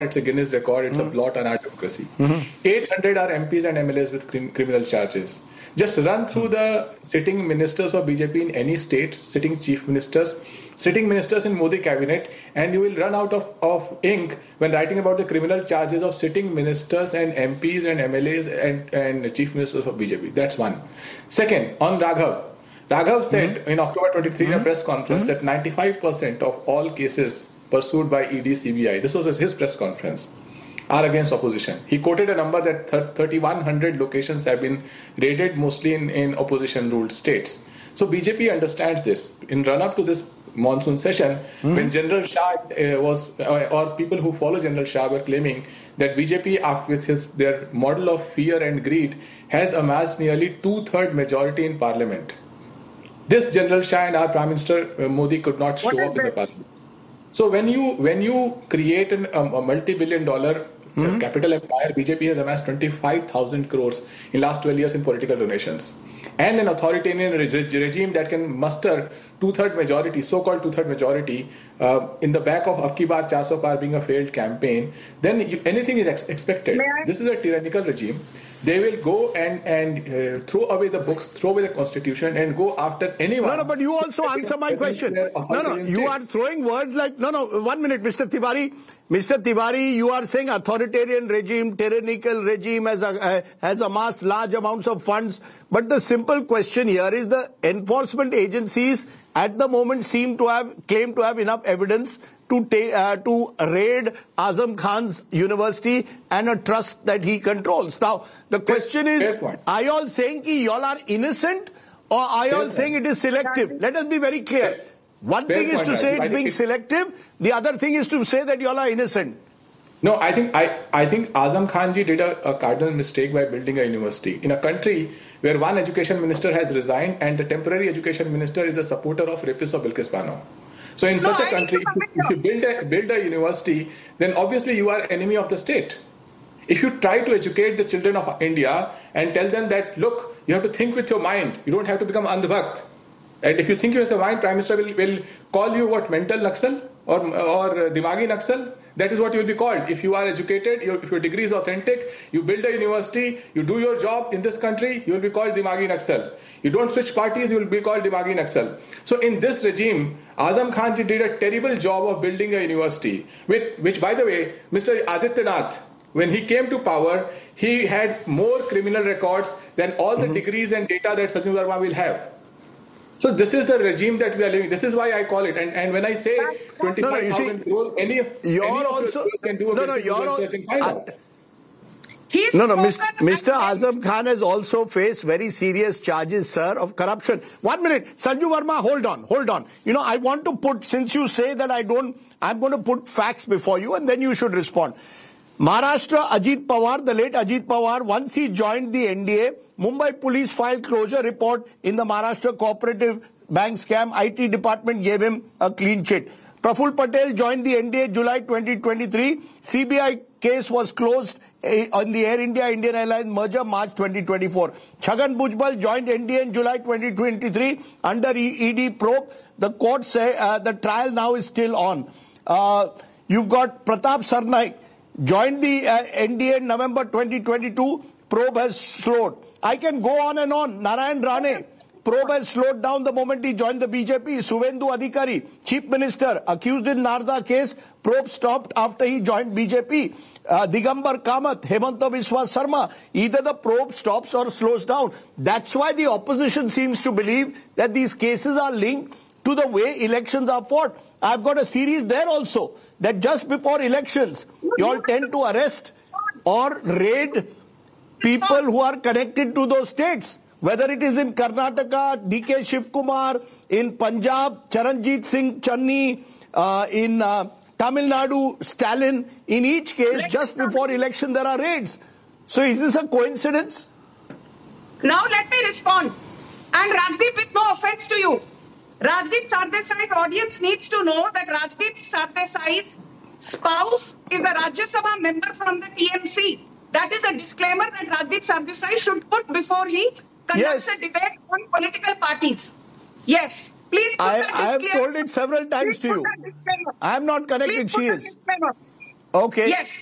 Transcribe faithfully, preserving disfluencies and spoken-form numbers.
it's a Guinness record, it's mm-hmm. a blot on our democracy. Mm-hmm. eight hundred are M Ps and M L As with crim- criminal charges. Just run through the sitting ministers of B J P in any state, sitting chief ministers, sitting ministers in Modi cabinet, and you will run out of, of ink when writing about the criminal charges of sitting ministers and M Ps and M L As and, and chief ministers of B J P. That's one. Second, on Raghav. Raghav said mm-hmm. in October twenty-third mm-hmm. in a press conference mm-hmm. that ninety-five percent of all cases pursued by E D, C B I, this was his press conference, are against opposition. He quoted a number that thirty-one hundred locations have been raided, mostly in, in opposition-ruled states. So B J P understands this. In run-up to this monsoon session, mm-hmm. when General Shah uh, was, uh, or people who follow General Shah were claiming that B J P, with his their model of fear and greed, has amassed nearly two-third majority in parliament. This General Shah and our Prime Minister uh, Modi could not show up in the parliament. So when you when you create an, um, a multi-billion dollar mm-hmm. capital empire, B J P has amassed twenty-five thousand crores in last twelve years in political donations, and an authoritarian reg- regime that can muster two-third majority, so-called two-third majority, uh, in the back of Ab Ki Baar four hundred Par being a failed campaign, then you, anything is ex- expected. This is a tyrannical regime. They will go and, and uh, throw away the books, throw away the constitution, and go after anyone. No, no, but you also answer my question. No, no, you are throwing words like, no, no, one minute, Mister Tiwari. Mister Tiwari, you are saying authoritarian regime, tyrannical regime has, uh, has amassed large amounts of funds. But the simple question here is the enforcement agencies at the moment seem to have, claim to have enough evidence to ta- uh, to raid Azam Khan's university and a trust that he controls. Now, the question is, are you all saying that you all are innocent, or are you all saying it is selective? Let us be very clear. One thing is to say it's being selective, the other thing is to say that you all are innocent. No, I think I, I think Azam Khan ji did a, a cardinal mistake by building a university in a country where one education minister has resigned and the temporary education minister is the supporter of rapists of Bilkis Bano. So in such no, a country, if you, if you build a, build a university, then obviously you are enemy of the state. If you try to educate the children of India and tell them that, look, you have to think with your mind, you don't have to become andhbhakt. And if you think with your mind, Prime Minister will, will call you what, mental Naxal or, or Dimagi Naxal? That is what you will be called. If you are educated, if your degree is authentic, you build a university, you do your job in this country, you will be called Dimagi Naxal. You don't switch parties, you will be called Dimagi Naxal. So in this regime, Azam Khan ji did a terrible job of building a university, with, which, by the way, Mister Adityanath, when he came to power, he had more criminal records than all the mm-hmm. degrees and data that Sajjan Verma will have. So this is the regime that we are living. This is why I call it. And, and when I say twenty-five thousand no, no, crores, any, any also, of can do a no, no, Google search and find out. He's no, no, Mister Azam Khan has also faced very serious charges, sir, of corruption. One minute, Sanju Verma, hold on, hold on. You know, I want to put, since you say that I don't, I'm going to put facts before you and then you should respond. Maharashtra, Ajit Pawar, the late Ajit Pawar, once he joined the N D A, Mumbai police filed closure report in the Maharashtra cooperative bank scam. I T department gave him a clean chit. Praful Patel joined the N D A July twenty twenty-three. C B I case was closed on the Air India Indian Airlines merger March twenty twenty-four. Chhagan Bhujbal joined N D A in July twenty twenty-three under E D probe. The court said uh, the trial now is still on. Uh, you've got Pratap Sarnaik joined the uh, N D A in November twenty twenty-two. Probe has slowed. I can go on and on. Narayan Rane. Probe has slowed down the moment he joined the B J P. Suvendu Adhikari, Chief Minister, accused in Narda case. Probe stopped after he joined B J P. Uh, Digambar Kamath, Hemanta Biswa Sarma. Either the probe stops or slows down. That's why the opposition seems to believe that these cases are linked to the way elections are fought. I've got a series there also, that just before elections, you all tend to arrest or raid people who are connected to those states. Whether it is in Karnataka, D K Shiv Kumar, in Punjab, Charanjit Singh Channi, uh, in uh, Tamil Nadu, Stalin. In each case, just before election, there are raids. So is this a coincidence? Now let me respond. And Rajdeep, with no offense to you, Rajdeep Sardesai's audience needs to know that Rajdeep Sardesai's spouse is a Rajya Sabha member from the T M C. That is a disclaimer that Rajdeep Sardesai should put before he conducts yes. a debate on political parties. Yes. Please put I, that I have disclaimer. told it several times Please to you. I am not connected, Please she is. Disclaimer. Okay. Yes.